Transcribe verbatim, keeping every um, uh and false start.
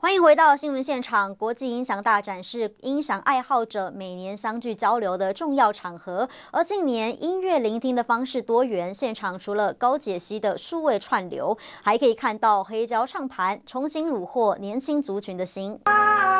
欢迎回到新闻现场。国际音响大展是音响爱好者每年相聚交流的重要场合，而近年音乐聆听的方式多元，现场除了高解析的数位串流，还可以看到黑胶唱盘重新虏获年轻族群的心。